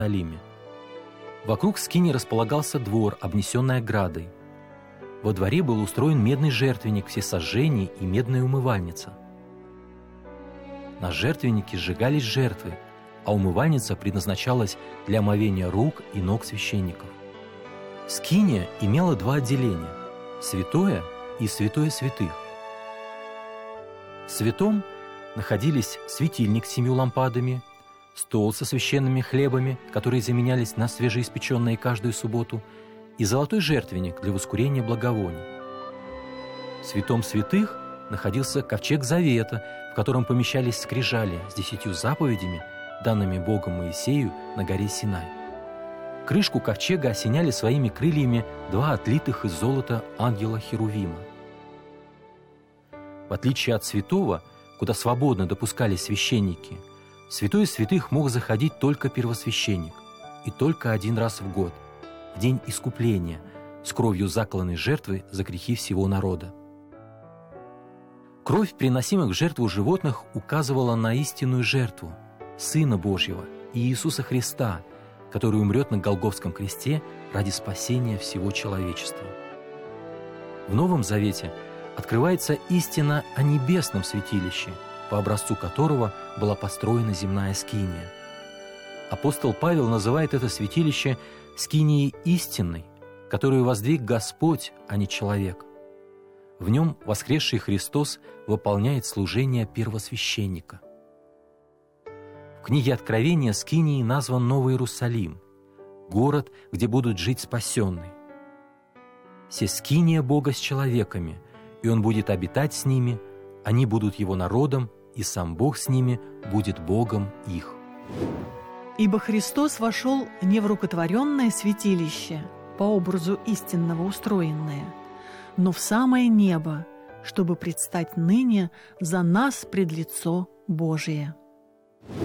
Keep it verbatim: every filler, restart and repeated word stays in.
Иерусалиме. Вокруг скинии располагался двор, обнесенный оградой. Во дворе был устроен медный жертвенник всесожжений и медная умывальница. На жертвеннике сжигались жертвы, а умывальница предназначалась для омовения рук и ног священников. Скиния имела два отделения – святое и святое святых. В святом находились светильник с семью лампадами, стол со священными хлебами, которые заменялись на свежеиспеченные каждую субботу, и золотой жертвенник для воскурения благовоний. В святом святых находился ковчег завета, в котором помещались скрижали с десятью заповедями, данными Богом Моисею на горе Синай. Крышку ковчега осеняли своими крыльями два отлитых из золота ангела-херувима. В отличие от святого, куда свободно допускались священники, в святое святых мог заходить только первосвященник, и только один раз в год, в день искупления, с кровью закланной жертвы за грехи всего народа. Кровь приносимых в жертву животных указывала на истинную жертву, Сына Божьего, Иисуса Христа, который умрет на Голгофском кресте ради спасения всего человечества. В Новом Завете открывается истина о небесном святилище, по образцу которого была построена земная скиния. Апостол Павел называет это святилище скинией истинной, которую воздвиг Господь, а не человек. В нем воскресший Христос выполняет служение первосвященника. В книге Откровения скинией назван Новый Иерусалим, город, где будут жить спасенные. «Се скиния Бога с человеками, и Он будет обитать с ними, они будут Его народом, и сам Бог с ними будет Богом их». «Ибо Христос вошел не в рукотворенное святилище, по образу истинного устроенное, но в самое небо, чтобы предстать ныне за нас пред лицо Божие».